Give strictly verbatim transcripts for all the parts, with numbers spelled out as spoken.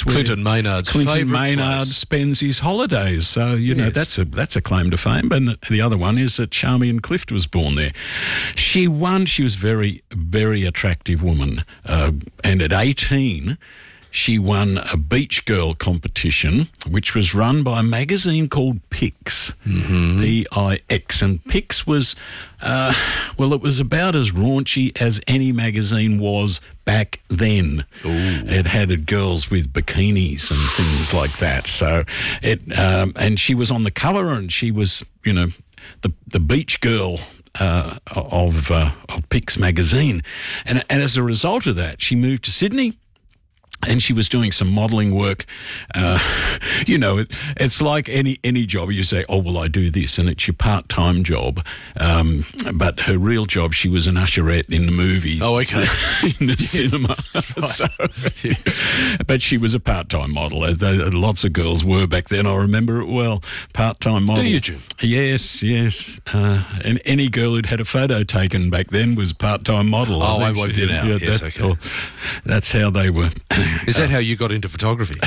That's where Clinton Maynard's Clinton favourite Maynard place. spends his holidays. So, you know, Yes. that's a that's a claim to fame. And the other one is that Charmian Clift was born there. She won. She was very, very attractive woman. Uh, and at eighteen, she won a beach girl competition, which was run by a magazine called Pix, mm-hmm. P I X. And Pix was, uh, well, it was about as raunchy as any magazine was back then. Ooh. It had girls with bikinis and things like that. So it, um, and she was on the cover, and she was, you know, the the beach girl uh, of uh, of Pix magazine, and and as a result of that, she moved to Sydney. And she was doing some modelling work. Uh, you know, it, it's like any any job. You say, oh, well, I do this, and it's your part-time job. Um, but her real job, she was an usherette in the movie. Oh, okay. in the cinema. Right. So, but she was a part-time model. Uh, the- Lots of girls were back then. I remember it well. Part-time model. Do you, Jim? Yes, yes. Uh, and any girl who'd had a photo taken back then was a part-time model. Oh, I think worked she- it out. Yes, that- okay. well, that's how they were. Is that how you got into photography?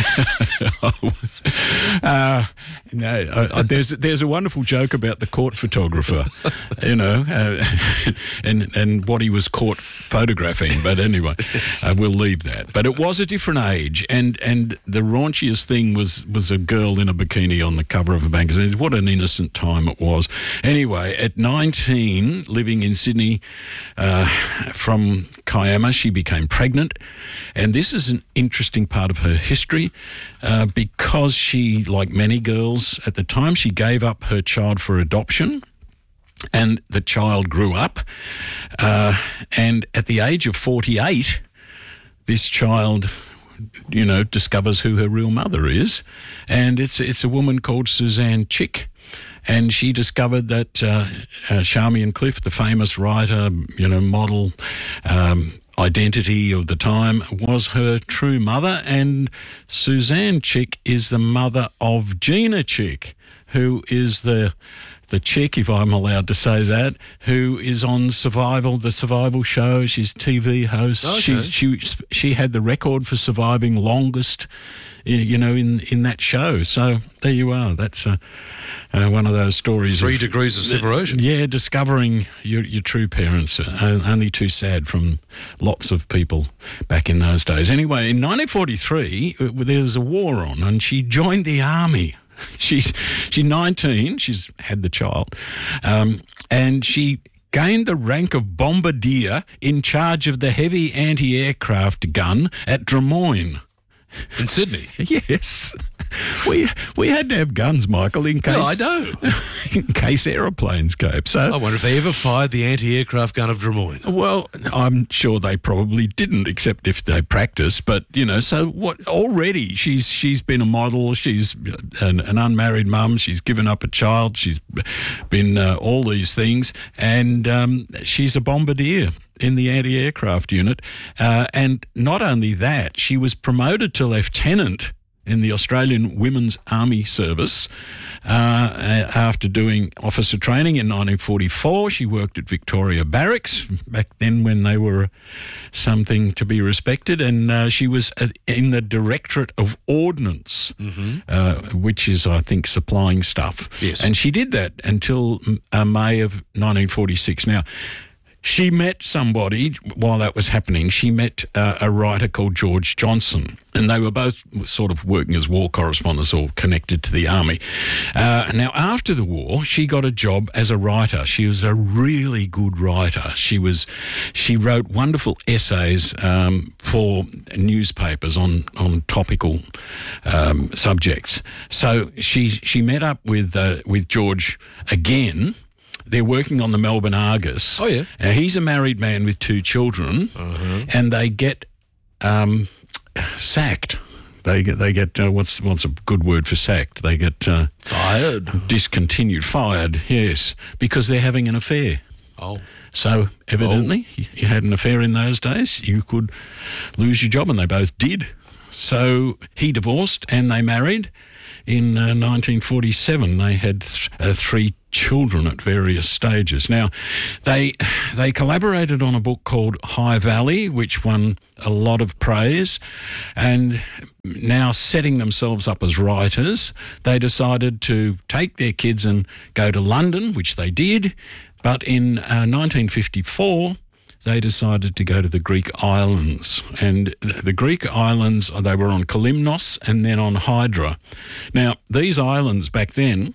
uh, no, uh, uh, there's there's a wonderful joke about the court photographer, you know, uh, and and what he was caught photographing. But anyway, uh, we'll leave that. But it was a different age, and and the raunchiest thing was was a girl in a bikini on the cover of a magazine. What an innocent time it was. Anyway, at nineteen, living in Sydney, uh, from Kiama, she became pregnant, and this is an interesting part of her history uh, because she, like many girls at the time, she gave up her child for adoption, and the child grew up. Uh, and at the age of forty-eight, this child, you know, discovers who her real mother is, and it's it's a woman called Suzanne Chick. And she discovered that uh, uh, Charmian Clift, the famous writer, you know, model, um, identity of the time, was her true mother. And Suzanne Chick is the mother of Gina Chick, who is the the chick, if I'm allowed to say that, who is on Survival, the Survival show. She's T V host. Okay. She she she had the record for surviving longest, you know, in in that show. So there you are. That's uh, uh, one of those stories. Three of, degrees of separation. Yeah, discovering your your true parents. Uh, only too sad from lots of people back in those days. Anyway, in nineteen forty-three, uh, there was a war on, and she joined the army. She's she's nineteen. She's had the child, um, and she gained the rank of bombardier in charge of the heavy anti-aircraft gun at Drummoyne. In Sydney? Yes. We we had to have guns, Michael, in case No, I know. in case aeroplanes came. So I wonder if they ever fired the anti-aircraft gun of Drummoyne. well, I'm sure they probably didn't, except if they practiced. But you know, so what? Already, she's she's been a model. She's an, an unmarried mum. She's given up a child. She's been uh, all these things, and um, she's a bombardier in the anti-aircraft unit. Uh, and not only that, she was promoted to lieutenant in the Australian Women's Army Service. Uh, after doing officer training in nineteen forty-four, she worked at Victoria Barracks, back then when they were something to be respected, and uh, she was in the Directorate of Ordnance, mm-hmm. uh, which is, I think, supplying stuff. Yes. And she did that until uh, May of nineteen forty-six. Now, she met somebody while that was happening. She met uh, a writer called George Johnson, and they were both sort of working as war correspondents or connected to the army. Uh, now, after the war, she got a job as a writer. She was a really good writer. She was, she wrote wonderful essays um, for newspapers on on topical um, subjects. So she she met up with uh, with George again. They're working on the Melbourne Argus. Oh, yeah. Now, he's a married man with two children, uh-huh. and they get um, sacked. They get, they get uh, what's what's a good word for sacked? They get uh, fired, discontinued, fired. Yes, because they're having an affair. Oh, so evidently, oh. you had an affair in those days. You could lose your job, and they both did. So he divorced, and they married. in uh, nineteen forty-seven. They had th- uh, three children at various stages. Now, they they collaborated on a book called High Valley, which won a lot of praise, and now setting themselves up as writers, they decided to take their kids and go to London, which they did, but in uh, nineteen fifty-four, they decided to go to the Greek islands. And the Greek islands, they were on Kalymnos and then on Hydra. Now, these islands back then,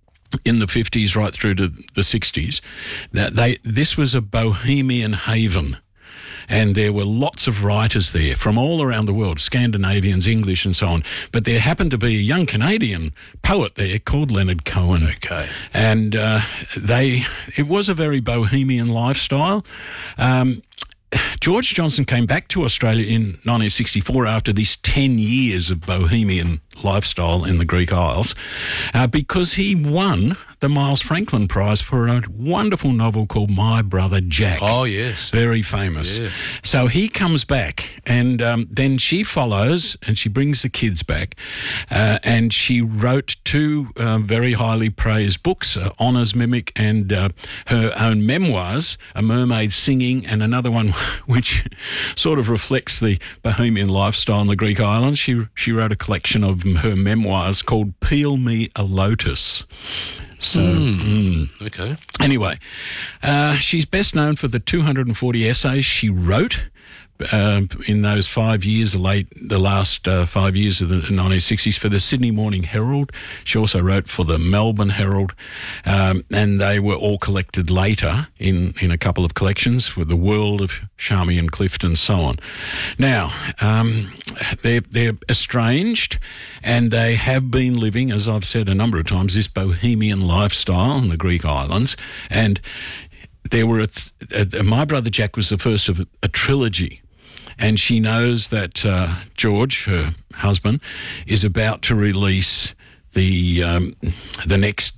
in the fifties right through to the sixties, that they this was a bohemian haven. And there were lots of writers there from all around the world, Scandinavians, English and so on. But there happened to be a young Canadian poet there called Leonard Cohen. Okay. And uh, they it was a very bohemian lifestyle. Um, George Johnson came back to Australia in nineteen sixty-four after these ten years of bohemian lifestyle in the Greek Isles uh, because he won the Miles Franklin Prize for a wonderful novel called My Brother Jack. Oh, yes. Very famous. Yeah. So he comes back and um, then she follows and she brings the kids back uh, and she wrote two uh, very highly praised books, uh, Honours Mimic and uh, her own memoirs, A Mermaid Singing, and another one which sort of reflects the bohemian lifestyle in the Greek islands. She, she wrote a collection of her memoirs called Peel Me a Lotus. So, mm. Mm. Okay. Anyway, uh, she's best known for the two hundred forty essays she wrote uh, in those five years, late the last uh, five years of the nineteen sixties for the Sydney Morning Herald. She also wrote for the Melbourne Herald, um, and they were all collected later in, in a couple of collections for The World of Charmian and Clift and so on. Now, um, they're, they're estranged and they have been living, as I've said a number of times, this bohemian lifestyle in the Greek islands. And there were, a th- a, My Brother Jack was the first of a, a trilogy. And she knows that uh, George, her husband, is about to release the um, the next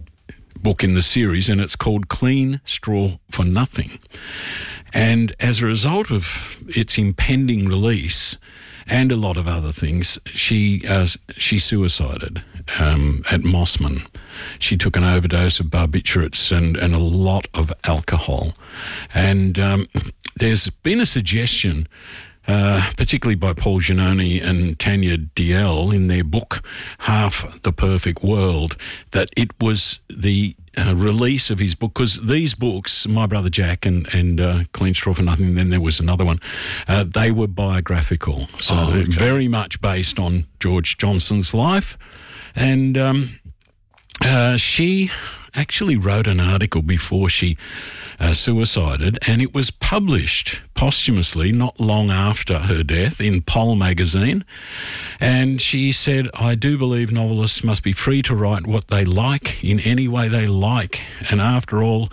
book in the series, and it's called Clean Straw for Nothing. And as a result of its impending release and a lot of other things, she uh, she suicided um, at Mossman. She took an overdose of barbiturates and, and a lot of alcohol. And um, there's been a suggestion, uh, particularly by Paul Giannone and Tanya Diel in their book, Half the Perfect World, that it was the uh, release of his book, because these books, My Brother Jack and, and uh, Clean Straw for Nothing, and then there was another one, uh, they were biographical. So oh, okay. very much based on George Johnson's life. And um, uh, she actually wrote an article before she uh, suicided, and it was published posthumously not long after her death in Pol magazine. And she said, I do believe novelists must be free to write what they like in any way they like. And after all,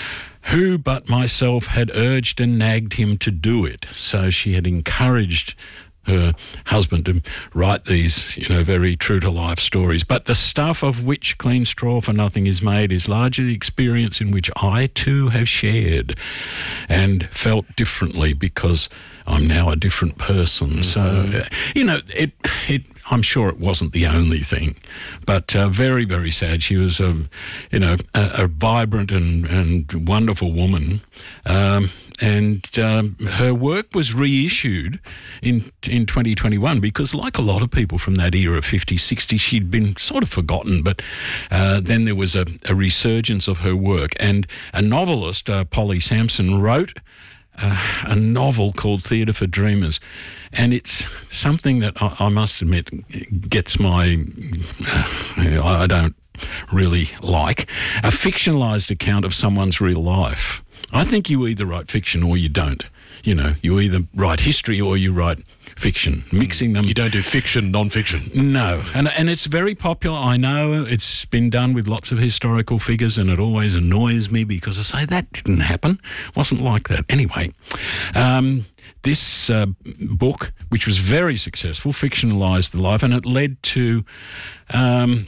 who but myself had urged and nagged him to do it? So she had encouraged her husband to write these, you know, very true-to-life stories. But the stuff of which Clean Straw for Nothing is made is largely the experience in which I too have shared and felt differently because I'm now a different person. Mm-hmm. So, uh, you know, it it. I'm sure it wasn't the only thing, but uh, very, very sad. She was, a, you know, a, a vibrant and, and wonderful woman, um, and um, her work was reissued in in twenty twenty-one because, like a lot of people from that era, fifties, sixties, she'd been sort of forgotten. But uh, then there was a, a resurgence of her work, and a novelist, uh, Polly Sampson, wrote Uh, a novel called Theatre for Dreamers, and it's something that I, I must admit gets my uh, I don't really like a fictionalised account of someone's real life. I think you either write fiction or you don't. You know, you either write history or you write fiction, mixing them. You don't do fiction, non-fiction. No, and and it's very popular. I know it's been done with lots of historical figures, and it always annoys me because I say that didn't happen. Wasn't like that. Anyway, um, this uh, book, which was very successful, fictionalised the life, and it led to Um,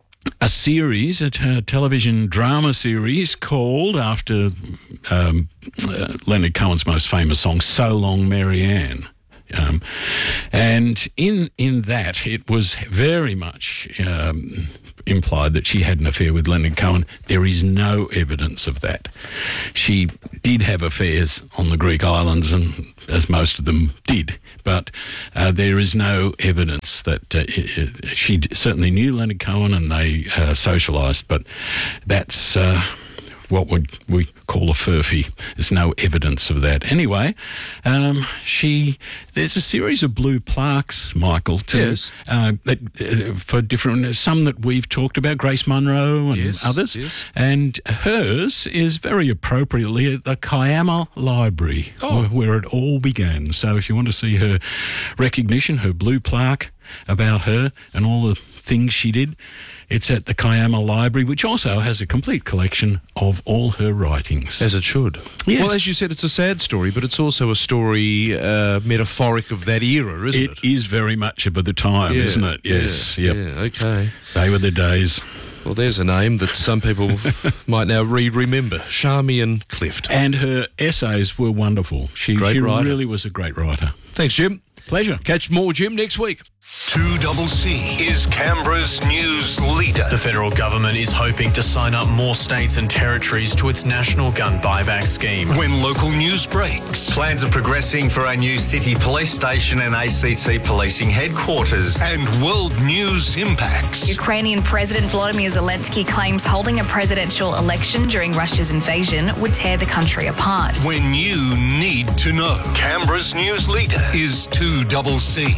a series, a t- television drama series called, after um, uh, Leonard Cohen's most famous song, So Long, Marianne. Um, and in in that, it was very much um, implied that she had an affair with Leonard Cohen. There is no evidence of that. She did have affairs on the Greek islands, and as most of them did, but uh, there is no evidence that uh, it, it, she certainly knew Leonard Cohen and they uh, socialised, but that's uh, what would we call a furphy. There's no evidence of that. Anyway, um, she there's a series of blue plaques, Michael, to, yes. uh, that, uh, for different, some that we've talked about, Grace Munro and yes, others, yes. and hers is very appropriately at the Kiama Library, oh. where, where it all began. So if you want to see her recognition, her blue plaque about her and all the things she did, it's at the Kiama Library, which also has a complete collection of all her writings. As it should. Yes. Well, as you said, it's a sad story, but it's also a story uh, metaphoric of that era, isn't it? It is very much of the time, yeah, isn't it? Yes. Yeah, Yep. yeah, okay. They were the days. Well, there's a name that some people might now re-remember, Charmian Clift. And her essays were wonderful. She, Great she writer. really was a great writer. Thanks, Jim. Pleasure. Catch more Jim next week. two C C is Canberra's news leader. The federal government is hoping to sign up more states and territories to its national gun buyback scheme. When local news breaks. Plans are progressing for a new city police station and A C T policing headquarters. And world news impacts. Ukrainian President Volodymyr Zelensky claims holding a presidential election during Russia's invasion would tear the country apart. When you need to know. Canberra's news leader is two C C.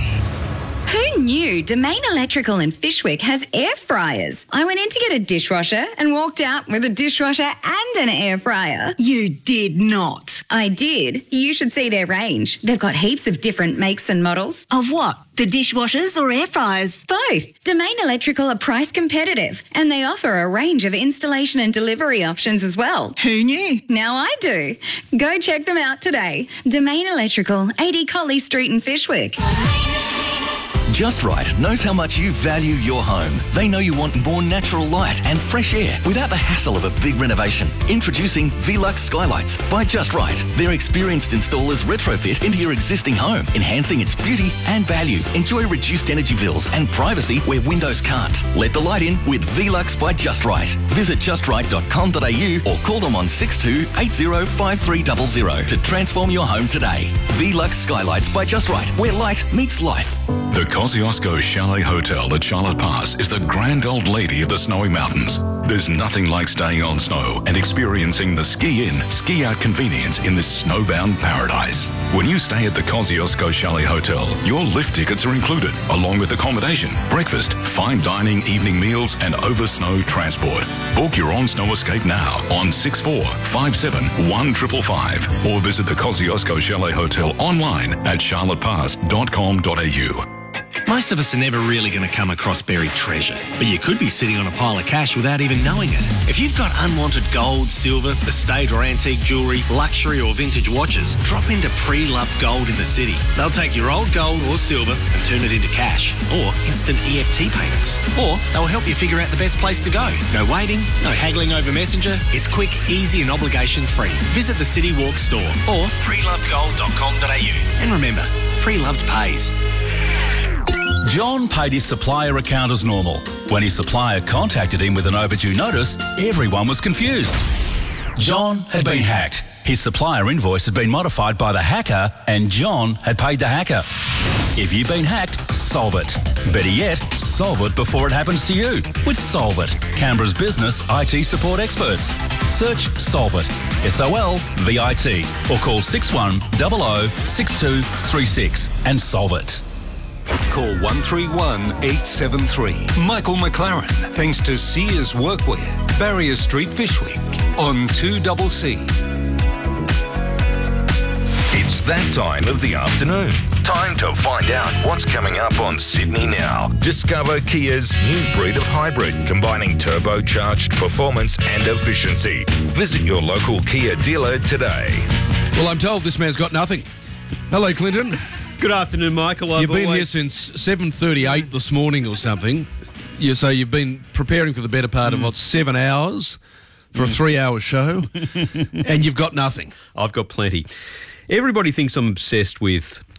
Who knew Domain Electrical in Fishwick has air fryers? I went in to get a dishwasher and walked out with a dishwasher and an air fryer. You did not. I did. You should see their range. They've got heaps of different makes and models. Of what? The dishwashers or air fryers? Both. Domain Electrical are price competitive and they offer a range of installation and delivery options as well. Who knew? Now I do. Go check them out today. Domain Electrical, eighty Colley Street in Fishwick. Just Right knows how much you value your home. They know you want more natural light and fresh air without the hassle of a big renovation. Introducing Velux Skylights by Just Right. Their experienced installers retrofit into your existing home, enhancing its beauty and value. Enjoy reduced energy bills and privacy where windows can't. Let the light in with Velux by Just Right. Visit just right dot com dot a u or call them on six two eight zero five three zero zero to transform your home today. Velux Skylights by Just Right, where light meets life. The Kosciuszko Chalet Hotel at Charlotte Pass is the grand old lady of the snowy mountains. There's nothing like staying on snow and experiencing the ski-in, ski-out convenience in this snowbound paradise. When you stay at the Kosciuszko Chalet Hotel, your lift tickets are included, along with accommodation, breakfast, fine dining, evening meals, and over-snow transport. Book your own snow escape now on six four five seven one five five five or visit the Kosciuszko Chalet Hotel online at charlotte pass dot com dot a u. Most of us are never really going to come across buried treasure, but you could be sitting on a pile of cash without even knowing it. If you've got unwanted gold, silver, estate or antique jewellery, luxury or vintage watches, drop into Pre-Loved Gold in the city. They'll take your old gold or silver and turn it into cash or instant E F T payments. Or they'll help you figure out the best place to go. No waiting, no haggling over Messenger. It's quick, easy and obligation free. Visit the City Walk store or pre loved gold dot com dot a u. And remember, Pre-Loved pays. John paid his supplier account as normal. When his supplier contacted him with an overdue notice, everyone was confused. John had been hacked. His supplier invoice had been modified by the hacker, and John had paid the hacker. If you've been hacked, solve it. Better yet, solve it before it happens to you with Solve It, Canberra's business I T support experts. Search Solve It, S O L V I T, or call six one zero zero six two three six and solve it. Call one three one eight seven three. Michael McLaren, thanks to Sears Workwear, Barrier Street, Fishwick, on two C C. It's that time of the afternoon. Time to find out what's coming up on Sydney Now. Discover Kia's new breed of hybrid, combining turbocharged performance and efficiency. Visit your local Kia dealer today. Well, I'm told this man's got nothing. Hello, Clinton. Good afternoon, Michael. I've You've been always... here since seven thirty-eight this morning or something. You say you've been preparing for the better part of, what, seven hours for a three-hour show, and you've got nothing. I've got plenty. Everybody thinks I'm obsessed with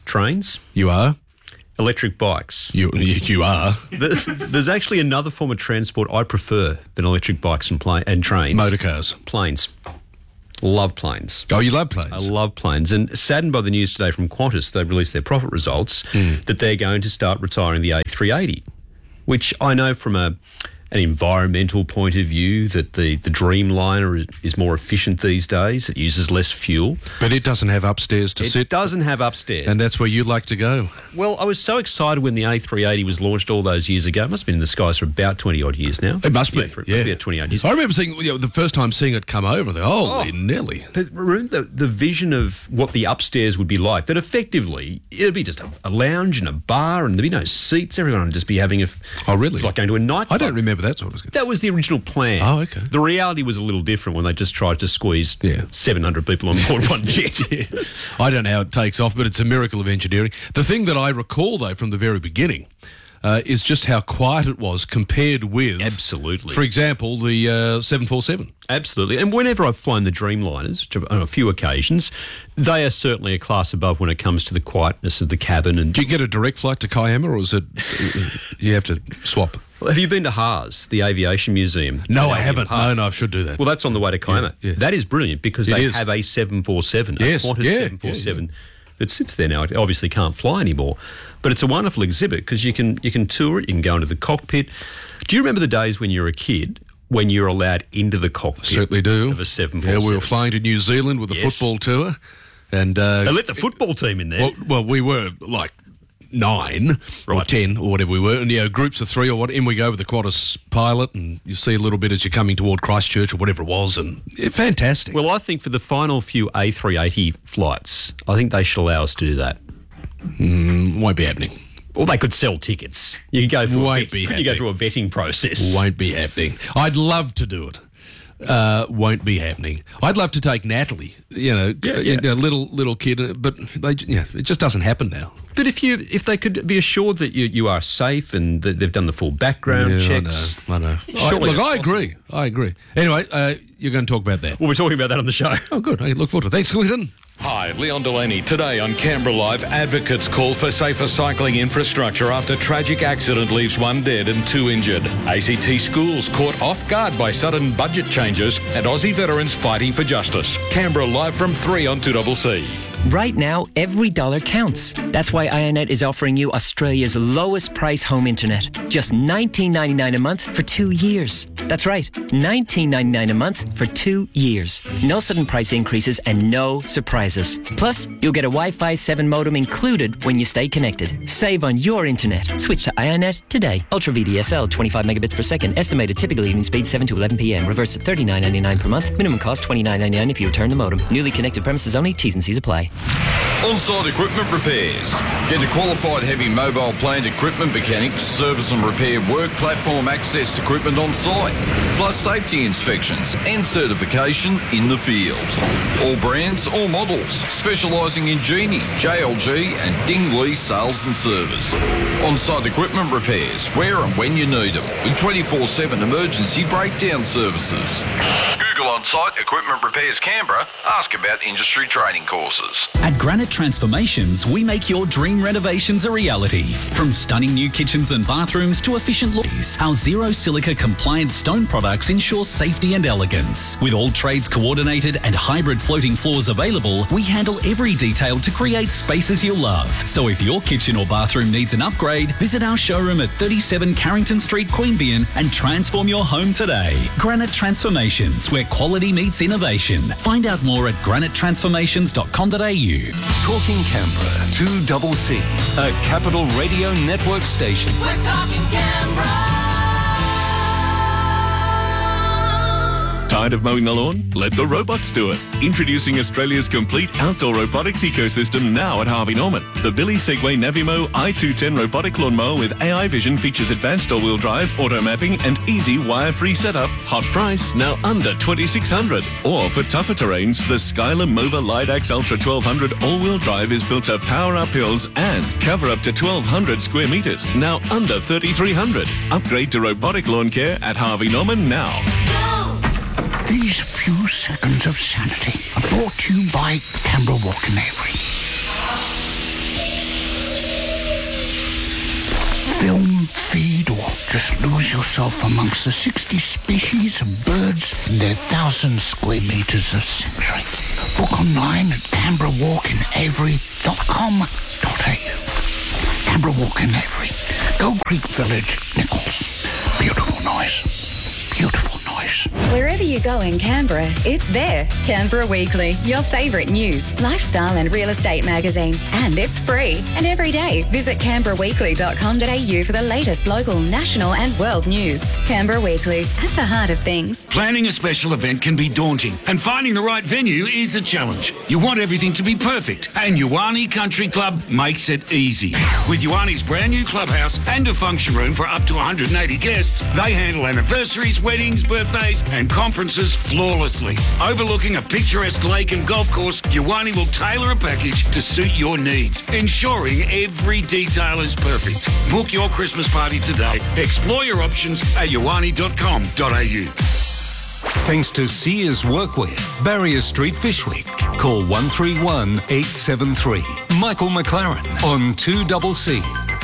trains. You are. Electric bikes. You you are. There's actually another form of transport I prefer than electric bikes and, pla- and trains. Motor cars. Planes. Love planes. Oh, you love planes? I love planes. And saddened by the news today from Qantas, they've released their profit results, mm. that they're going to start retiring the A three eighty, which I know from a an environmental point of view that the, the Dreamliner is more efficient these days. It uses less fuel. But it doesn't have upstairs to it sit. It doesn't have upstairs. And that's where you'd like to go. Well, I was so excited when the A three eighty was launched all those years ago. It must have been in the skies for about twenty-odd years now. It must be. Yeah, it yeah. must be about twenty-odd years. I remember seeing, you know, the first time seeing it come over, and holy oh, Nelly. But remember the, the vision of what the upstairs would be like, that effectively it'd be just a, a lounge and a bar and there'd be no seats. Everyone would just be having a... Oh, really? Like going to a nightclub. I don't remember that sort of thing. That was the original plan. Oh, okay. The reality was a little different when they just tried to squeeze yeah. seven hundred people on board one jet. I don't know how it takes off, but it's a miracle of engineering. The thing that I recall, though, from the very beginning uh, is just how quiet it was compared with... Absolutely. For example, the uh, seven forty-seven. Absolutely. And whenever I've flown the Dreamliners, on a few occasions, they are certainly a class above when it comes to the quietness of the cabin. And do you get a direct flight to Kiama, or is it you have to swap? Well, have you been to Haas, the aviation museum? No, I haven't. Park? No, no, I should do that. Well, that's on the way to Kiama. Yeah, yeah. That is brilliant because it they is. have a seven forty-seven, yes, a Qantas yeah, seven forty-seven. Yeah, yeah. That sits there now. It obviously can't fly anymore, but it's a wonderful exhibit because you can you can tour it. You can go into the cockpit. Do you remember the days when you were a kid when you were allowed into the cockpit? Certainly do. Of a seven forty-seven. Yeah, we were flying to New Zealand with a yes. football tour, and uh, they let the football team in there. Well, well we were like nine right. or ten or whatever we were, and yeah, groups of three or what. In we go with the Qantas pilot, and you see a little bit as you're coming toward Christchurch or whatever it was, and yeah, fantastic. Well, I think for the final few A three eighty flights, I think they should allow us to do that. Mm, won't be happening. Or they could sell tickets. You could go through, won't a, be could you go through a vetting process. Won't be happening. I'd love to do it. Uh, won't be happening. I'd love to take Natalie, you know, yeah, yeah. a little little kid, but they, yeah, it just doesn't happen now. But if you if they could be assured that you, you are safe and that they've done the full background yeah, checks. I know. I know. I, look, I agree. I agree. Anyway, uh, you're going to talk about that. Well, we're talking about that on the show. Oh, good. I look forward to it. Thanks, Clinton. Hi, Leon Delaney. Today on Canberra Live, advocates call for safer cycling infrastructure after tragic accident leaves one dead and two injured. A C T schools caught off guard by sudden budget changes and Aussie veterans fighting for justice. Canberra Live from three on two C C. Right now, every dollar counts. That's why Ionet is offering you Australia's lowest price home internet. Just nineteen ninety-nine a month for two years. That's right, nineteen ninety-nine a month for two years. No sudden price increases and no surprises. Plus, you'll get a Wi-Fi seven modem included when you stay connected. Save on your internet. Switch to Ionet today. Ultra V D S L, twenty-five megabits per second. Estimated typical evening speed seven to eleven p.m. Reverse at thirty-nine ninety-nine per month. Minimum cost twenty-nine ninety-nine if you return the modem. Newly connected premises only. T's and C's apply. On-site equipment repairs. Get a qualified heavy mobile plant equipment mechanics, service and repair work platform access equipment on site, plus safety inspections and certification in the field. All brands, all models, specialising in Genie, J L G and Dingley sales and service. On-site equipment repairs, where and when you need them, with twenty-four seven emergency breakdown services. Google On-Site Equipment Repairs Canberra. Ask about industry training courses. At Granite Transformations, we make your dream renovations a reality. From stunning new kitchens and bathrooms to efficient looks, our zero silica compliant stone products ensure safety and elegance. With all trades coordinated and hybrid floating floors available, we handle every detail to create spaces you'll love. So if your kitchen or bathroom needs an upgrade, visit our showroom at thirty-seven Carrington Street, Queanbeyan and transform your home today. Granite Transformations, where quality meets innovation. Find out more at granite transformations dot com dot a u. Talking Canberra, two C C, a Capital Radio Network station. We're talking Canberra. Tired of mowing the lawn? Let the robots do it. Introducing Australia's complete outdoor robotics ecosystem now at Harvey Norman. The Billy Segway Navimo I two ten robotic lawnmower with A I vision features advanced all-wheel drive, auto mapping and easy wire-free setup. Hot price, now under twenty-six hundred dollars. Or for tougher terrains, the Skylar Mova Lidax Ultra twelve hundred all-wheel drive is built to power up hills and cover up to twelve hundred square metres, now under thirty-three hundred dollars. Upgrade to robotic lawn care at Harvey Norman now. These few seconds of sanity are brought to you by Canberra Walk and Avery. feed or just lose yourself amongst the sixty species of birds in their thousand square metres of sanctuary. Book online at canberra walk in avery dot com dot a u. Canberra Walk in Avery, Gold Creek Village, Nichols. Beautiful noise. Beautiful noise. Wherever you go in Canberra, it's there. Canberra Weekly, your favourite news, lifestyle and real estate magazine. And it's free. And every day, visit canberra weekly dot com dot a u for the latest local, national and world news. Canberra Weekly, at the heart of things. Planning a special event can be daunting, and finding the right venue is a challenge. You want everything to be perfect, and Ioane Country Club makes it easy. With Ioane's brand new clubhouse and a function room for up to one hundred eighty guests, they handle anniversaries, weddings, birthdays and conferences flawlessly. Overlooking a picturesque lake and golf course, Ioane will tailor a package to suit your needs, ensuring every detail is perfect. Book your Christmas party today. Explore your options at ioane dot com dot a u. Thanks to Sears Workwear, Barrier Street, Fishwick. Call one three one, eight seven three. Michael McLaren on two C C.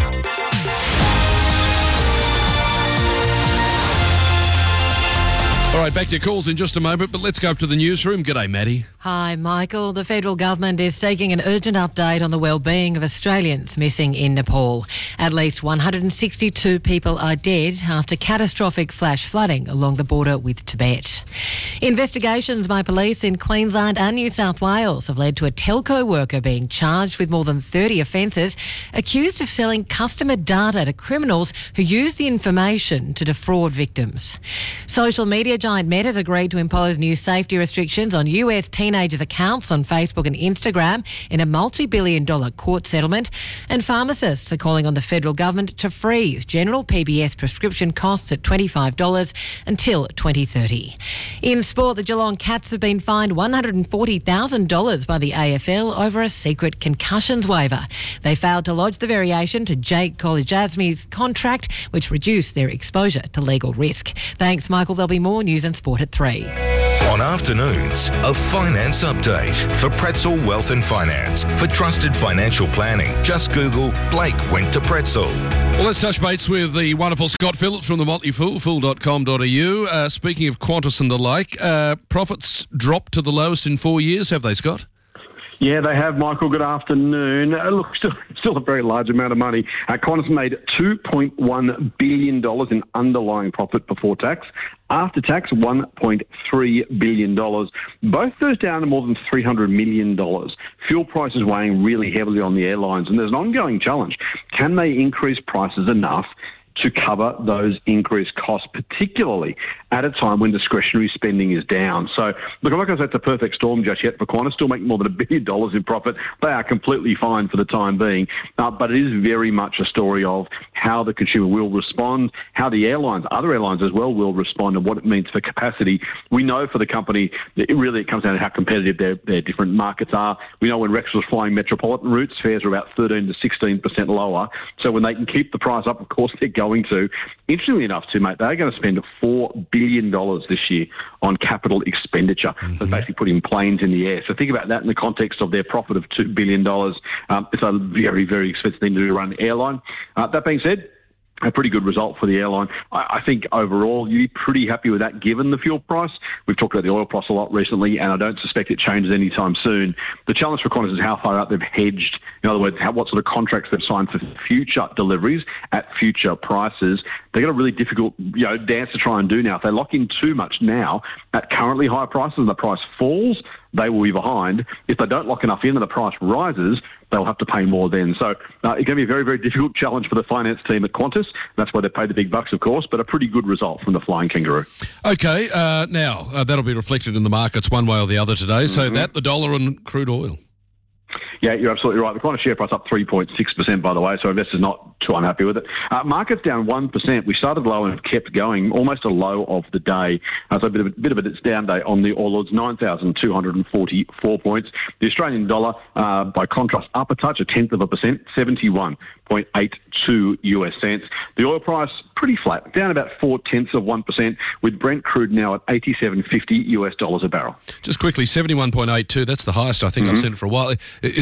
All right, back to your calls in just a moment, but let's go up to the newsroom. G'day, Maddie. Hi, Michael. The federal government is seeking an urgent update on the well-being of Australians missing in Nepal. At least one hundred sixty-two people are dead after catastrophic flash flooding along the border with Tibet. Investigations by police in Queensland and New South Wales have led to a telco worker being charged with more than thirty offences, accused of selling customer data to criminals who use the information to defraud victims. Social media giant Meta has agreed to impose new safety restrictions on U S teenagers' accounts on Facebook and Instagram in a multi-billion dollar court settlement. And pharmacists are calling on the federal government to freeze general P B S prescription costs at twenty-five dollars until twenty thirty. In sport, the Geelong Cats have been fined one hundred forty thousand dollars by the A F L over a secret concussions waiver. They failed to lodge the variation to Jake Collier-Jasmy's contract, which reduced their exposure to legal risk. Thanks, Michael. There'll be more news and sport at three. On afternoons, a finance update for Pretzel Wealth and Finance. For trusted financial planning, just Google Blake went to Pretzel. Well, let's touch base with the wonderful Scott Phillips from the Motley Fool, fool dot com dot a u. Uh, speaking of Qantas and the like, uh, profits dropped to the lowest in four years, have they, Scott? Yeah, they have, Michael. Good afternoon. Uh, look, still, still a very large amount of money. Uh, Qantas made two point one billion dollars in underlying profit before tax. After tax, one point three billion dollars. Both those down to more than three hundred million dollars. Fuel prices weighing really heavily on the airlines, and there's an ongoing challenge. Can they increase prices enough to cover those increased costs, particularly at a time when discretionary spending is down? So, look, I'm not going to say it's a perfect storm just yet for Qantas, still making more than a billion dollars in profit. They are completely fine for the time being, uh, but it is very much a story of how the consumer will respond, how the airlines, other airlines as well, will respond, and what it means for capacity. We know for the company, that it really it comes down to how competitive their, their different markets are. We know when Rex was flying metropolitan routes, fares are about thirteen to sixteen percent lower. So when they can keep the price up, of course, they're going to. Interestingly enough, too, mate, they're going to spend four billion dollars this year on capital expenditure. Mm-hmm. That's basically putting planes in the air. So think about that in the context of their profit of two billion dollars. Um, it's a very, very expensive thing to do to run an airline. Uh, that being said, a pretty good result for the airline. I, I think overall you'd be pretty happy with that given the fuel price. We've talked about the oil price a lot recently, and I don't suspect it changes anytime soon. The challenge for Qantas is how far out they've hedged. In other words, how, what sort of contracts they've signed for future deliveries at future prices. They've got a really difficult you know, dance to try and do now. If they lock in too much now at currently high prices and the price falls, they will be behind. If they don't lock enough in and the price rises, they'll have to pay more then. So uh, it's going to be a very, very difficult challenge for the finance team at Qantas. That's why they pay the big bucks, of course, but a pretty good result from the Flying Kangaroo. Okay, uh, now uh, that'll be reflected in the markets one way or the other today. So mm-hmm. that, the dollar and crude oil. Yeah, you're absolutely right. The Qantas share price up three point six percent, by the way, so investors not too unhappy with it. Uh, markets down one percent. We started low and have kept going, almost a low of the day. Uh, so a bit of a, bit of a it's down day on the All Ords, nine thousand two hundred forty-four points. The Australian dollar, uh, by contrast, up a touch, a tenth of a percent, seventy-one point eight two U S cents. The oil price, pretty flat, down about four tenths of one percent, with Brent crude now at eighty-seven fifty U S dollars a barrel. Just quickly, seventy-one point eight two, that's the highest I think mm-hmm. I've seen for a while. Is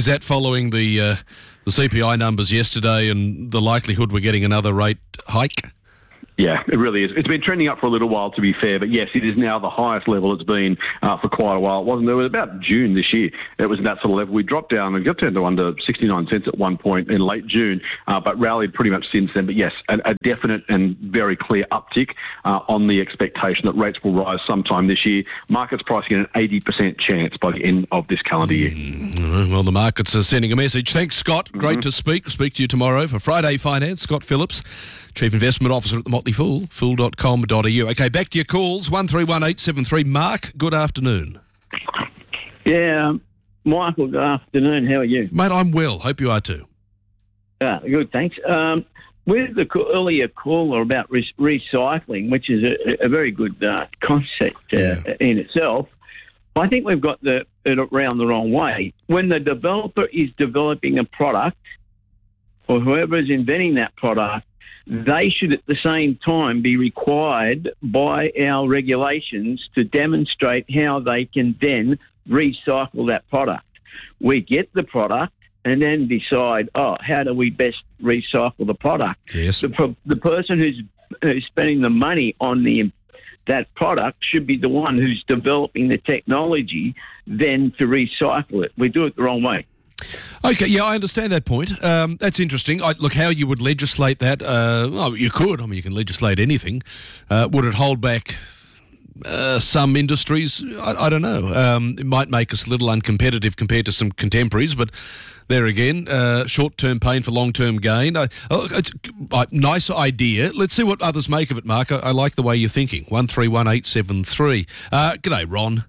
that following the uh, the C P I numbers yesterday and the likelihood we're getting another rate hike? Yeah, it really is. It's been trending up for a little while, to be fair, but yes, it is now the highest level it's been uh, for quite a while. It wasn't. It was about June this year. It was that sort of level. We dropped down and got down to under sixty-nine cents at one point in late June, uh, but rallied pretty much since then. But yes, a, a definite and very clear uptick uh, on the expectation that rates will rise sometime this year. Market's pricing an eighty percent chance by the end of this calendar year. Mm, well, the markets are sending a message. Thanks, Scott. Great mm-hmm. to speak. Speak to you tomorrow for Friday Finance. Scott Phillips, Chief Investment Officer at the Motley Fool, fool dot com dot a u. Okay, back to your calls, one three one eight seven three. Mark, good afternoon. Yeah, um, Michael, good afternoon. How are you? Mate, I'm well. Hope you are too. Uh, good, thanks. Um, with the co- earlier caller about re- recycling, which is a, a very good uh, concept uh, yeah. in itself, I think we've got the, it around the wrong way. When the developer is developing a product, or whoever is inventing that product, they should at the same time be required by our regulations to demonstrate how they can then recycle that product. We get the product and then decide, oh, how do we best recycle the product? Yes. The, the person who's, who's spending the money on the that product should be the one who's developing the technology then to recycle it. We do it the wrong way. Okay, yeah, I understand that point. Um, that's interesting. I, look, how you would legislate that, uh, well, you could. I mean, you can legislate anything. Uh, would it hold back uh, some industries? I, I don't know. Um, it might make us a little uncompetitive compared to some contemporaries, but there again, uh, short-term pain for long-term gain. I, oh, it's a nice idea. Let's see what others make of it, Mark. I, I like the way you're thinking. one three one eight seven three. Uh, g'day, Ron.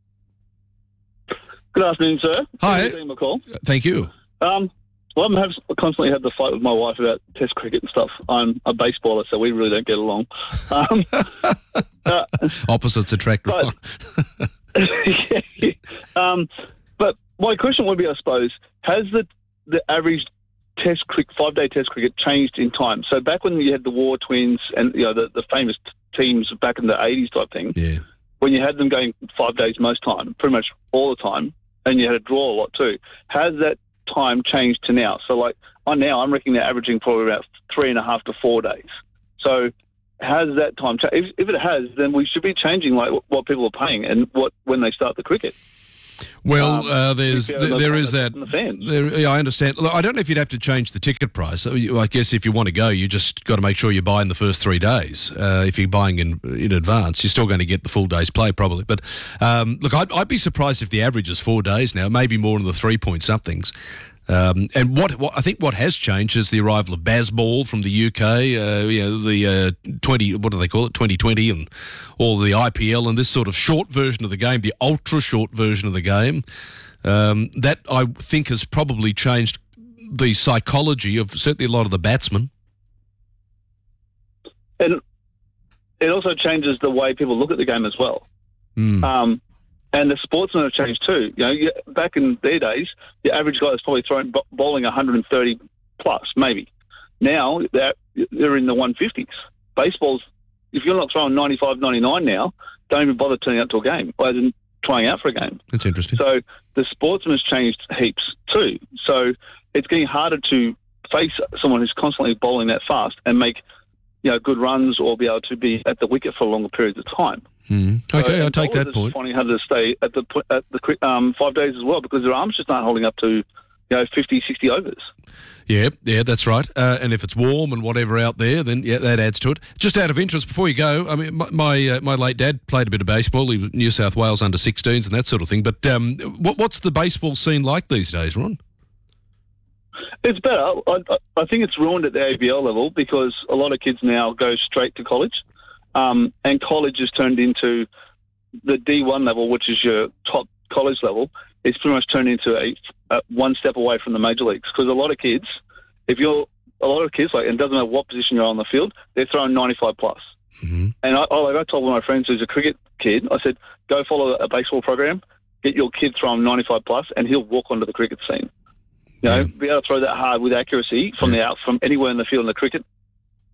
Good afternoon, sir. Hi. Thank you for my call. Thank you. Um, well, I have constantly had the fight with my wife about Test cricket and stuff. I'm a baseballer, so we really don't get along. Um, uh, Opposites attract. But, yeah, um, but my question would be, I suppose, has the the average Test cricket, five day Test cricket changed in time? So back when you had the War Twins and you know the, the famous teams back in the eighties type thing, yeah. when you had them going five days most time, pretty much all the time, and you had a draw a lot too, has that time changed to now? So like on now, I'm reckoning they're averaging probably about three and a half to four days. So has that time changed? If, if it has, then we should be changing like what people are paying and what when they start the cricket. Well, Um, uh, there's fair, there, they're there paying is the- that. the fans. There, yeah, I understand. Look, I don't know if you'd have to change the ticket price. So you- I guess if you want to go, you just got to make sure you buy in the first three days. Uh, if you're buying in in advance, you're still going to get the full day's play probably. But um, look, I'd, I'd be surprised if the average is four days now, maybe more in the three point somethings. Um, and what, what I think what has changed is the arrival of Bazball from the U K. Uh, you know, the uh, twenty, what do they call it, twenty twenty, and all the I P L and this sort of short version of the game, the ultra short version of the game. Um, that I think has probably changed the psychology of certainly a lot of the batsmen. And it also changes the way people look at the game as well. Mm. Um, and the sportsmen have changed too. You know, you, back in their days, the average guy was probably throwing bo- bowling one hundred thirty plus, maybe. Now they're, they're in the one fifties. Baseball's, if you're not throwing ninety-five, ninety-nine now, don't even bother turning up to a game, or even trying out for a game. That's interesting. So the sportsman has changed heaps too. So it's getting harder to face someone who's constantly bowling that fast and make, you know, good runs or be able to be at the wicket for longer periods of time. Mm. Okay, So, I take that bowlers point. are finding harder to stay at the at the quick- um, five days as well because their arms just aren't holding up to, you know, fifty, sixty overs. Yeah, yeah, that's right. Uh, and if it's warm and whatever out there, then yeah, that adds to it. Just out of interest, before you go, I mean, my my, uh, my late dad played a bit of baseball. He was New South Wales under sixteens and that sort of thing. But um, what, what's the baseball scene like these days, Ron? It's better. I, I- I think it's ruined at the A B L level because a lot of kids now go straight to college, um, and college has turned into the D one level, which is your top college level. It's pretty much turned into a, a one step away from the major leagues because a lot of kids, if you're a lot of kids, like, and it doesn't matter what position you're on the field, they're throwing ninety-five plus. Mm-hmm. And I, I, like I told one of my friends who's a cricket kid, I said, go follow a baseball program, get your kid throwing ninety-five plus, and he'll walk onto the cricket scene. You know, be able to throw that hard with accuracy from the out from anywhere in the field in the cricket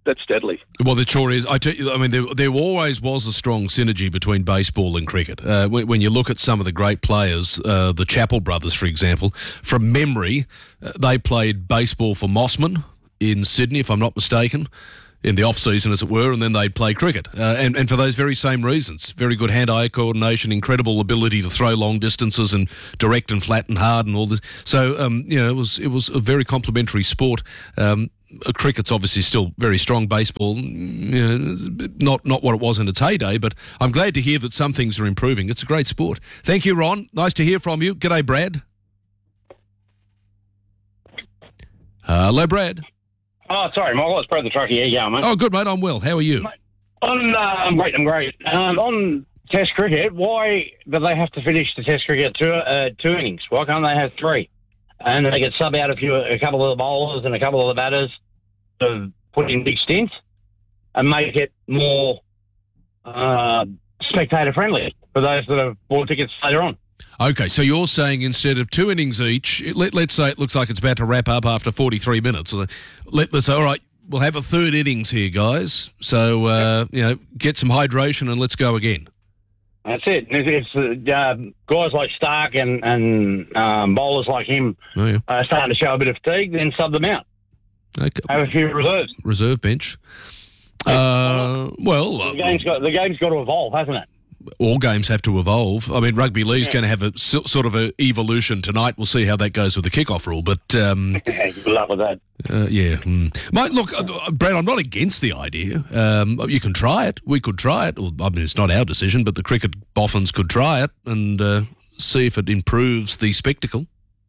that's deadly. Well, the sure is. I tell you, I mean, there, there always was a strong synergy between baseball and cricket. Uh, when, when you look at some of the great players, uh, the Chappell brothers, for example, from memory, uh, they played baseball for Mossman in Sydney, if I'm not mistaken, in the off-season, as it were, and then they'd play cricket. Uh, and, and for those very same reasons. Very good hand-eye coordination, incredible ability to throw long distances and direct and flat and hard and all this. So, um, you know, it was it was a very complementary sport. Um, cricket's obviously still very strong. Baseball, you know, not, not what it was in its heyday, but I'm glad to hear that some things are improving. It's a great sport. Thank you, Ron. Nice to hear from you. G'day, Brad. Hello, Brad. Oh, sorry, Michael. It's Brad the Truckee. How you going, mate? Oh, good, mate. I'm well. How are you? Mate, on, uh, I'm great. I'm great. Um, on Test cricket, why do they have to finish the Test cricket two, uh, two innings? Why can't they have three? And they get sub out a few, a couple of the bowlers and a couple of the batters to put in big stints and make it more uh, spectator friendly for those that have bought tickets later on. Okay, so you're saying instead of two innings each, let, let's say it looks like it's about to wrap up after forty-three minutes. Let, let's say, all right, we'll have a third innings here, guys. So, uh, you know, get some hydration and let's go again. That's it. It's, it's uh, guys like Stark and, and um, bowlers like him oh, yeah. uh, starting to show a bit of fatigue, then sub them out. Okay. Have a few reserves. Reserve bench. Uh, well, the game's got the game's got to evolve, hasn't it? All games have to evolve. I mean, rugby league's Yeah. going to have a so- sort of an evolution tonight. We'll see how that goes with the kickoff rule. But um, good luck with that. Uh, yeah, mm. Mate, look, uh, Brad, I'm not against the idea. Um, you can try it. We could try it. Well, I mean, it's not our decision, but the cricket boffins could try it and uh, see if it improves the spectacle.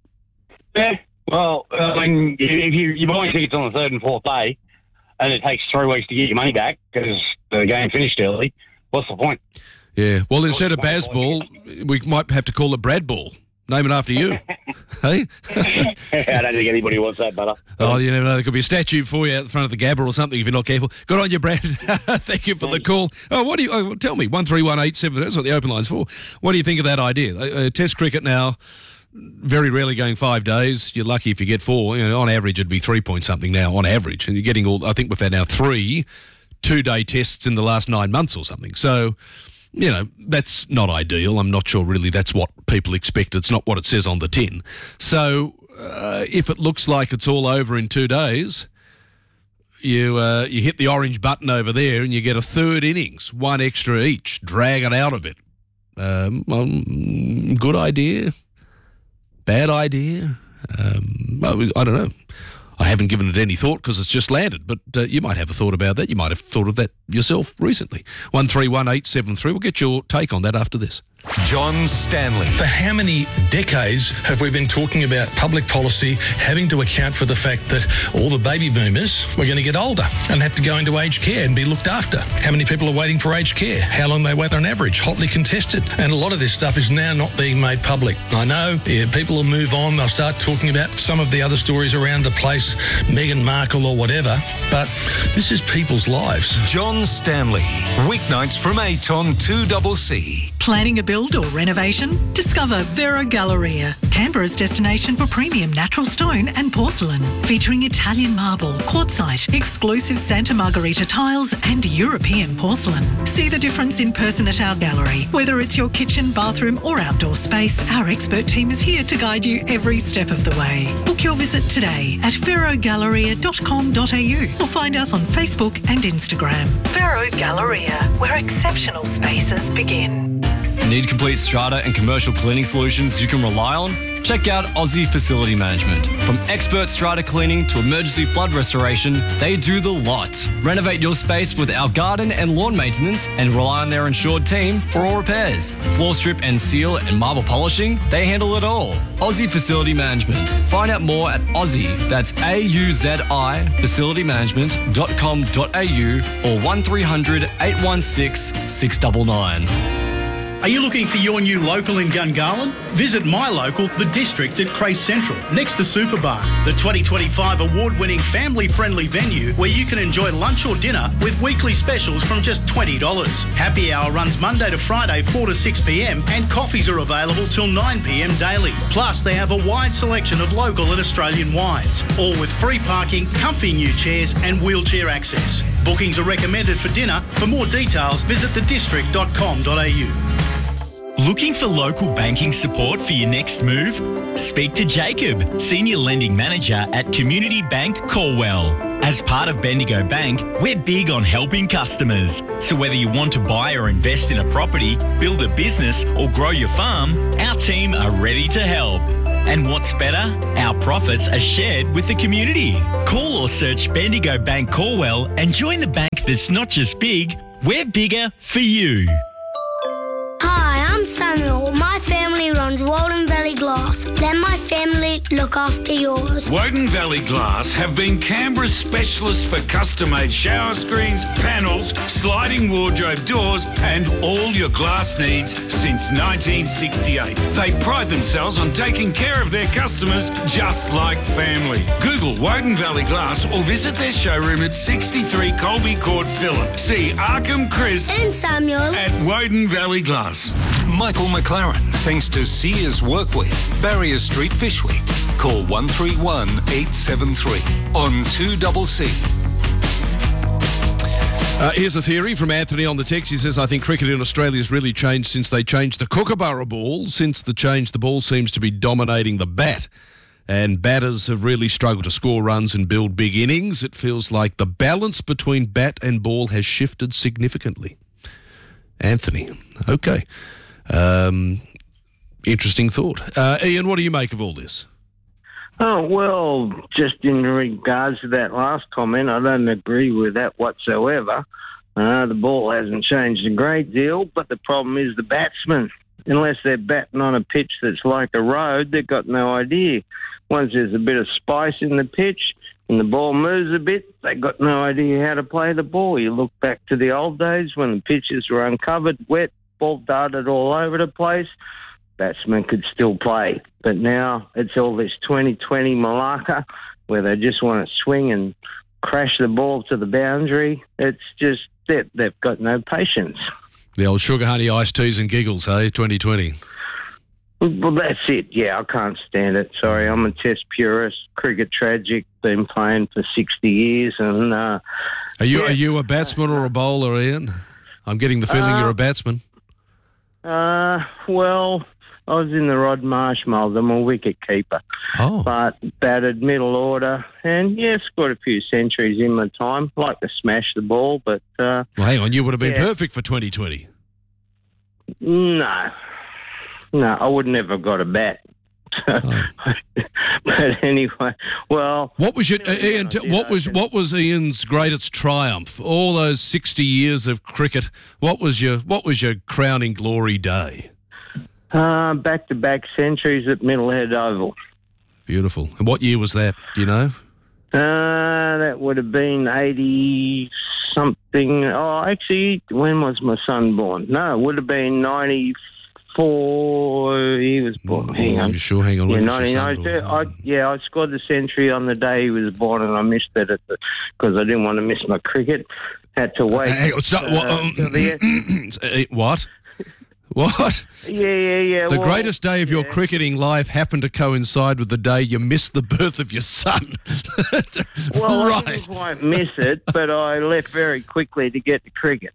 Yeah. Well, I mean, if you you're buying tickets on the third and fourth day, and it takes three weeks to get your money back because the game finished early, what's the point? Yeah. Well, instead of Bazball, we might have to call it Bradball. Name it after you. Hey? I don't think anybody wants that, butter. Oh, you never know. There could be a statue for you out the front of the Gabba or something if you're not careful. Good on you, Brad. Thank you for the call. Oh, what do you? Oh, tell me. One three one eight seven. That's what the open line's for. What do you think of that idea? Uh, uh, test cricket now, very rarely going five days. You're lucky if you get four. You know, on average, it'd be three point something now. On average, and you're getting all. I think we've had now three two-day tests in the last nine months or something. So. You know, that's not ideal. I'm not sure really that's what people expect. It's not what it says on the tin. So uh, if it looks like it's all over in two days, you uh, you hit the orange button over there and you get a third innings, one extra each. Drag it out a bit. Um, well, good idea. Bad idea. Um, I don't know. I haven't given it any thought because it's just landed, but uh, you might have a thought about that. You might have thought of that yourself recently. one three one eight seven three. We'll get your take on that after this. John Stanley. For how many decades have we been talking about public policy having to account for the fact that all the baby boomers were going to get older and have to go into aged care and be looked after? How many people are waiting for aged care? How long they wait on average? Hotly contested. And a lot of this stuff is now not being made public. I know yeah, people will move on. They'll start talking about some of the other stories around the place, Meghan Markle or whatever, but this is people's lives. John Stanley. Weeknights from eight on two C C. Planning a build or renovation? Discover Vero Galleria, Canberra's destination for premium natural stone and porcelain. Featuring Italian marble, quartzite, exclusive Santa Margherita tiles and European porcelain. See the difference in person at our gallery. Whether it's your kitchen, bathroom or outdoor space, our expert team is here to guide you every step of the way. Book your visit today at vero galleria dot com dot a u or find us on Facebook and Instagram. Vero Galleria, where exceptional spaces begin. Need complete strata and commercial cleaning solutions you can rely on? Check out Aussie Facility Management. From expert strata cleaning to emergency flood restoration, they do the lot. Renovate your space with our garden and lawn maintenance and rely on their insured team for all repairs. Floor strip and seal and marble polishing, they handle it all. Aussie Facility Management. Find out more at Aussie, that's A U Z I, facility management dot com dot a u or one three hundred eight one six six nine nine. Are you looking for your new local in Gungahlin? Visit my local, The District at Crace Central, next to Superbar, the twenty twenty-five award-winning family-friendly venue where you can enjoy lunch or dinner with weekly specials from just twenty dollars. Happy hour runs Monday to Friday, four to six p m, and coffees are available till nine p m daily. Plus, they have a wide selection of local and Australian wines, all with free parking, comfy new chairs and wheelchair access. Bookings are recommended for dinner. For more details, visit the district dot com dot a u. Looking for local banking support for your next move? Speak to Jacob, Senior Lending Manager at Community Bank Corwell. As part of Bendigo Bank, we're big on helping customers. So whether you want to buy or invest in a property, build a business or grow your farm, our team are ready to help. And what's better? Our profits are shared with the community. Call or search Bendigo Bank Corwell and join the bank that's not just big, we're bigger for you. Hi, I'm Samuel. My family runs Walden Valley Glass. Let my family look after yours. Woden Valley Glass have been Canberra's specialists for custom-made shower screens, panels, sliding wardrobe doors and all your glass needs since nineteen sixty-eight. They pride themselves on taking care of their customers just like family. Google Woden Valley Glass or visit their showroom at sixty-three Colby Court, Phillip. See Arkham, Chris and Samuel at Woden Valley Glass. Michael McLaren, thanks to Sears Workwear, Barrier Street, Fishwick. Call one three one, eight seven three on two C C. Uh, here's a theory from Anthony on the text. He says, I think cricket in Australia has really changed since they changed the Kookaburra ball. Since the change, the ball seems to be dominating the bat. And batters have really struggled to score runs and build big innings. It feels like the balance between bat and ball has shifted significantly. Anthony. Okay. Um, interesting thought. Uh, Ian, what do you make of all this? Oh, well, just in regards to that last comment, I don't agree with that whatsoever. Uh, the ball hasn't changed a great deal, but the problem is the batsmen. Unless they're batting on a pitch that's like a road, they've got no idea. Once there's a bit of spice in the pitch and the ball moves a bit, they've got no idea how to play the ball. You look back to the old days when the pitches were uncovered, wet, ball darted all over the place, batsmen could still play. But now it's all this twenty twenty malacca where they just want to swing and crash the ball to the boundary. It's just that they've got no patience. The old sugar honey iced teas and giggles, hey, twenty twenty. Well, that's it. Yeah, I can't stand it. Sorry, I'm a test purist. Cricket tragic. Been playing for sixty years, and uh, are you yeah. are you a batsman or a bowler, Ian? I'm getting the feeling Uh, you're a batsman. Uh, well, I was in the Rod Marsh mould. I'm a wicket keeper. Oh. But batted middle order, and yeah, scored a few centuries in my time. Like to smash the ball, but uh, Well, hang on, you would have been yeah. perfect for twenty twenty. No, no, I would never have got a bat. But anyway, well, What was your uh, Ian? T- what was what was Ian's greatest triumph? All those sixty years of cricket. What was your what was your crowning glory day? uh, back-to-back centuries at Middlehead Oval. Beautiful. And what year was that? Do you know? Uh, that would have been eighty something. Oh, actually, when was my son born? No, it would have been ninety-four. He was born. Hang on. You sure? Hang on. Yeah, when was your nineteen son ninety-two. I, yeah, I scored the century on the day he was born, and I missed it because I didn't want to miss my cricket. Had to wait. Hang on, stop, what, uh, um, till the end. Uh, what? What? Yeah, yeah, yeah. The well, greatest day of your cricketing life happened to coincide with the day you missed the birth of your son. Well, I right. didn't quite miss it, but I left very quickly to get to cricket.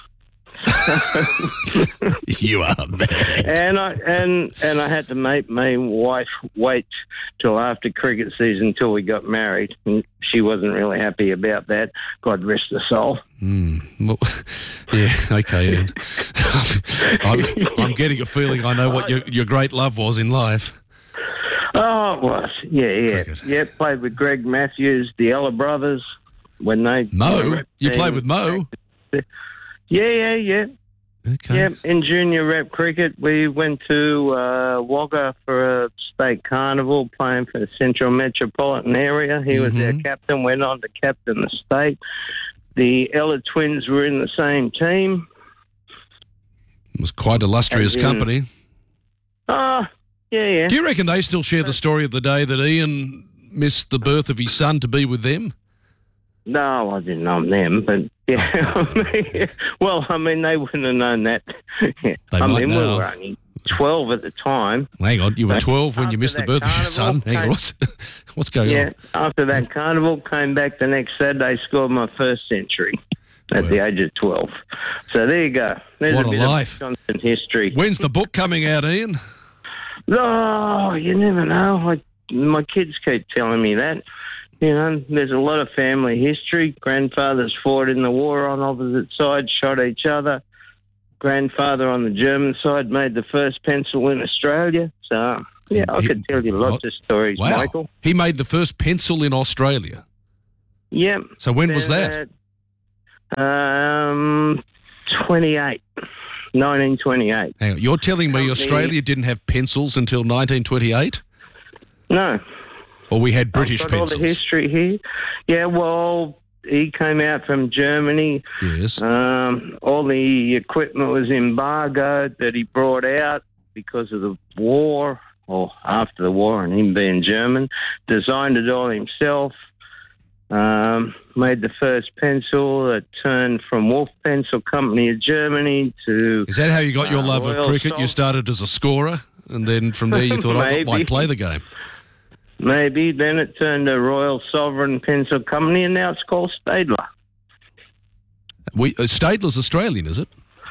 You are bad. And I and and I had to make my wife wait till after cricket season till we got married. And she wasn't really happy about that. God rest her soul. Mm. Well, yeah, okay, Ian. I'm, I'm getting a feeling I know what your, your great love was in life. Oh, it was. Yeah, yeah. Yeah, played with Greg Matthews, the Ella brothers, when they... Mo? You played with Mo? Yeah, yeah, yeah. Okay. Yeah, in junior rep cricket, we went to uh, Wagga for a state carnival, playing for the Central Metropolitan Area. He was our Mhm. captain, went on to captain the state. The Ella twins were in the same team. It was quite illustrious in, company. Oh, yeah, yeah. Do you reckon they still share the story of the day that Ian missed the birth of his son to be with them? No, I didn't know them, but yeah. Oh, I mean, well, I mean, they wouldn't have known that. They I might mean, now. we were only twelve at the time. Hang on, you were But twelve when you after missed the that birth of your son. carnival Hang on, came- what's, what's going Yeah, on? after that carnival, came back the next Saturday, scored my first century at the age of twelve. So there you go. There's What a a bit life. of Johnson history. When's the book coming out, Ian? Oh, you never know. I, my kids keep telling me that. You know, there's a lot of family history. Grandfathers fought in the war on opposite sides, shot each other. Grandfather on the German side made the first pencil in Australia. So, yeah, I could tell you lots of stories, Wow. Michael. He made the first pencil in Australia. Yep. So when was that? Um, twenty-eight. nineteen twenty-eight. Hang on, you're telling me Company- Australia didn't have pencils until nineteen twenty-eight? No. Or we had British I've got pencils? all the history here. Yeah, well, he came out from Germany. Yes. Um, all the equipment was embargoed that he brought out because of the war, or after the war, and him being German. Designed it all himself. Um, made the first pencil that turned from Wolf Pencil Company of Germany to... Is that how you got your uh, love of Royal cricket? Sol- You started as a scorer, and then from there you thought, I Maybe. might play the game. Maybe. Then it turned to Royal Sovereign Pencil Company, and now it's called Staedtler. We, uh, Staedtler's Australian, is it?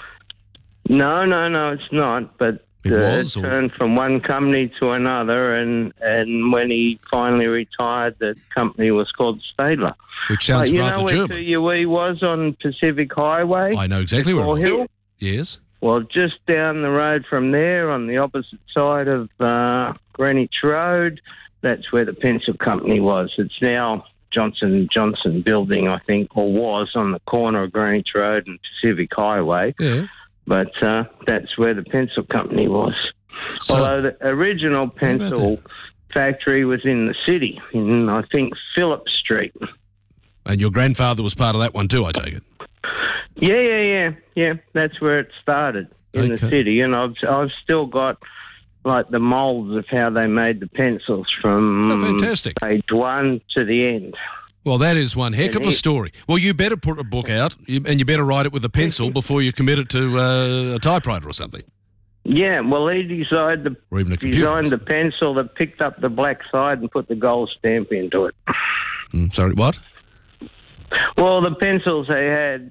No, no, no, it's not. But It uh, was, or- turned from one company to another, and, and when he finally retired, the company was called Staedtler. Which sounds Uh, you rather know where German. T U E was on Pacific Highway? I know exactly where Gore it was. Hill? Yes. Well, just down the road from there, on the opposite side of uh, Greenwich Road, that's where the pencil company was. It's now Johnson and Johnson building, I think, or was on the corner of Greenwich Road and Pacific Highway. Yeah. But uh, that's where the pencil company was. So- Although the original about pencil factory was in the city, in, I think, Phillip Street. And your grandfather was part of that one too, I take it. Yeah, yeah, yeah, yeah. That's where it started, in Okay. the city, and I've I've still got like the moulds of how they made the pencils from Oh, fantastic. page one to the end. Well, that is one heck And of a he- story. Well, you better put a book out, you, and you better write it with a pencil before you commit it to uh, a typewriter or something. Yeah, well, he designed the Or even a computer. designed the pencil that picked up the black side and put the gold stamp into it. Mm, sorry, what? Well, the pencils they had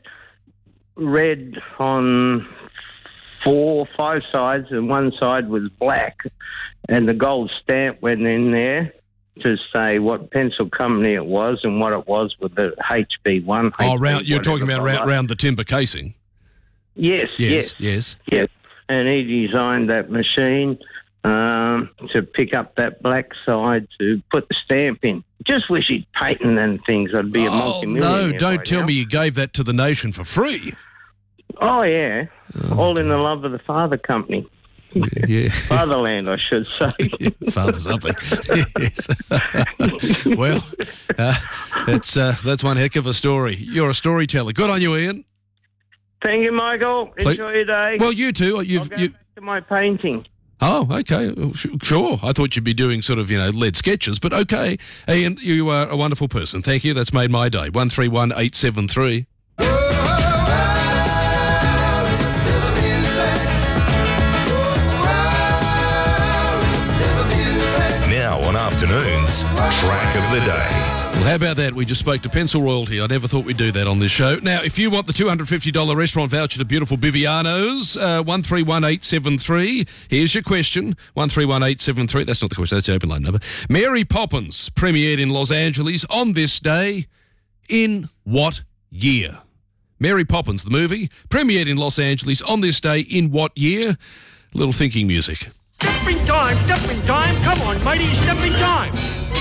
red on four, five sides, and one side was black, and the gold stamp went in there to say what pencil company it was and what it was with the H B one. Oh, H B round, you're talking about whatever round, colour. round the timber casing. Yes, Yes, yes, yes. yes. And he designed that machine um, to pick up that black side to put the stamp in. Just wish he'd patent and things. I'd be a Oh, multi-millionaire no, don't by tell now. me you gave that to the nation for free. Oh, yeah. All in the love of the father company. Yeah. Fatherland, I should say. Father something. Yes. Well, uh, that's, uh, that's one heck of a story. You're a storyteller. Good on you, Ian. Thank you, Michael. Ple- Enjoy your day. Well, you too. You've, I'll go you, back to my painting. Oh, okay. Oh, sh- Sure. I thought you'd be doing sort of, you know, lead sketches, but okay. Ian, you are a wonderful person. Thank you. That's made my day. one three one eight seven three. Now on afternoons, track of the day. Well, how about that? We just spoke to Pencil Royalty. I never thought we'd do that on this show. Now, if you want the two hundred fifty dollars restaurant voucher to Beautiful Biviano's, uh, one three one eight seven three. Here's your question, one three one eight seven three. That's not the question, that's the open line number. Mary Poppins premiered in Los Angeles on this day in what year? Mary Poppins, the movie, premiered in Los Angeles on this day in what year? Little thinking music. Stepping time, stepping time. Come on, matey, stepping time.